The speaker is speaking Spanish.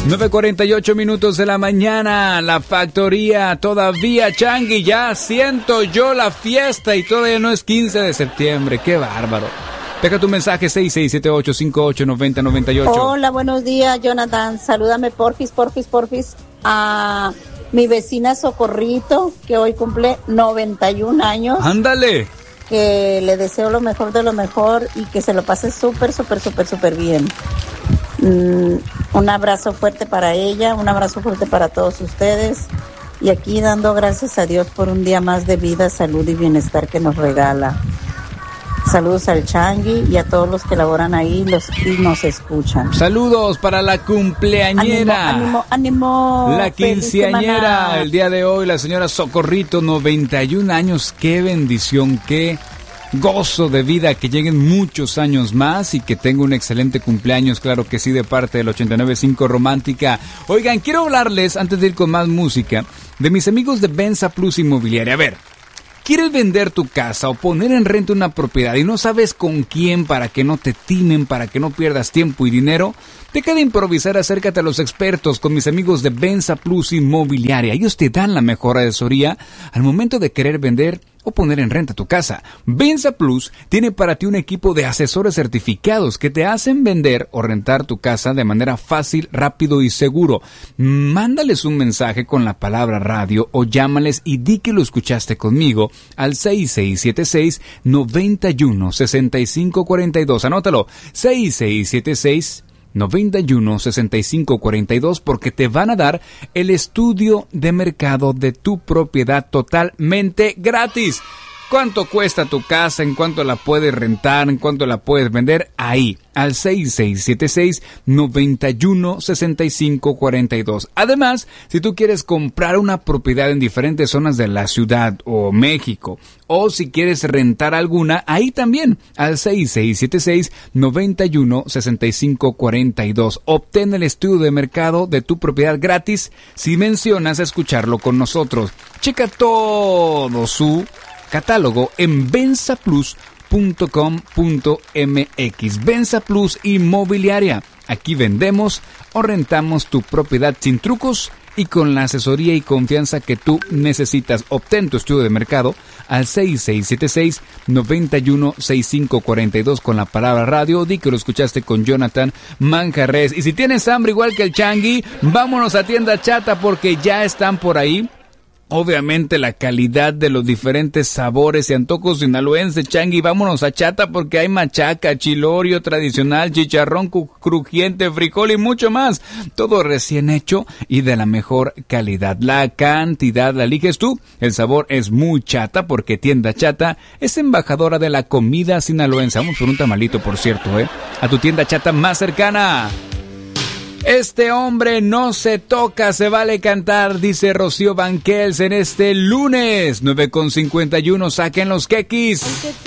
9:48 minutos de la mañana, la factoría todavía, Changi, ya siento yo la fiesta y todavía no es 15 de septiembre, qué bárbaro. Deja tu mensaje 6678589098. Hola, buenos días, Jonathan, salúdame porfis a mi vecina Socorrito, que hoy cumple 91 años. ¡Ándale! Que le deseo lo mejor de lo mejor y que se lo pase súper bien. Un abrazo fuerte para ella, un abrazo fuerte para todos ustedes y aquí dando gracias a Dios por un día más de vida, salud y bienestar que nos regala. Saludos al Changi y a todos los que laboran ahí y nos escuchan. Saludos para la cumpleañera. Ánimo. La quinceañera el día de hoy, la señora Socorrito, 91 años. Qué bendición, qué gozo de vida, que lleguen muchos años más y que tenga un excelente cumpleaños, claro que sí, de parte del 89.5 Romántica. Oigan, quiero hablarles, antes de ir con más música, de mis amigos de Benza Plus Inmobiliaria. A ver, ¿quieres vender tu casa o poner en renta una propiedad y no sabes con quién para que no te timen, para que no pierdas tiempo y dinero? Deja de improvisar, acércate a los expertos con mis amigos de Benza Plus Inmobiliaria. Ellos te dan la mejor asesoría al momento de querer vender o poner en renta tu casa. Benza Plus tiene para ti un equipo de asesores certificados que te hacen vender o rentar tu casa de manera fácil, rápido y seguro. Mándales un mensaje con la palabra radio o llámales y di que lo escuchaste conmigo al 6676-916542. Anótalo, 6676-916542, porque te van a dar el estudio de mercado de tu propiedad totalmente gratis. ¿Cuánto cuesta tu casa? ¿En cuánto la puedes rentar? ¿En cuánto la puedes vender? Ahí, al 6676-916542. Además, si tú quieres comprar una propiedad en diferentes zonas de la ciudad o México, o si quieres rentar alguna, ahí también, al 6676-916542. Obtén el estudio de mercado de tu propiedad gratis si mencionas escucharlo con nosotros. Checa todo su catálogo en benzaplus.com.mx. Benza Plus Inmobiliaria. Aquí vendemos o rentamos tu propiedad sin trucos y con la asesoría y confianza que tú necesitas. Obtén tu estudio de mercado al 6676-916542 con la palabra radio. Di que lo escuchaste con Jonathan Manjarres. Y si tienes hambre igual que el Changi, vámonos a Tienda Chata porque ya están por ahí. Obviamente la calidad de los diferentes sabores y antojos sinaloenses, Changi. Vámonos a Chata porque hay machaca, chilorio tradicional, chicharrón crujiente, frijol y mucho más. Todo recién hecho y de la mejor calidad. La cantidad la eliges tú. El sabor es muy Chata porque Tienda Chata es embajadora de la comida sinaloense. Vamos por un tamalito, por cierto, a tu Tienda Chata más cercana. Este hombre no se toca, se vale cantar, dice Rocío Banquels en este lunes. 9:51, saquen los quequis.